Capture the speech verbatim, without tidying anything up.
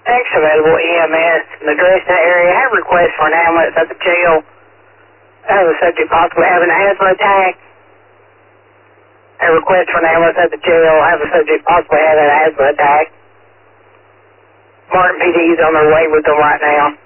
X available E M S in the Dresden area. I have a request for an ambulance at the jail. I have a subject possibly having an asthma attack. I have a request for an ambulance at the jail. I have a subject possibly having an asthma attack. Martin P D is on their way with them right now.